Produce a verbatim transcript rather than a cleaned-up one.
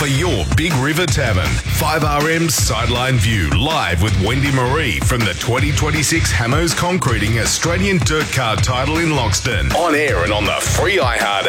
for your Big River Tavern. five R M's Sideline View, live with Wendy Marie from the twenty twenty-six Hamos Concreting Australian Dirt Car title in Loxton. On air and on the free iHeart